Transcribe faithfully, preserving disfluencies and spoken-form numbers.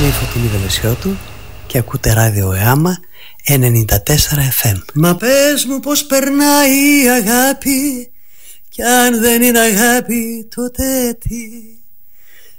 Είμαι η Φωτεινή Βελεσιώτου και ακούτε ράδιο ΕΑΜΑ ενενήντα τέσσερα εφ εμ. Μα πες μου πως περνάει η αγάπη, κι αν δεν είναι αγάπη τότε τι?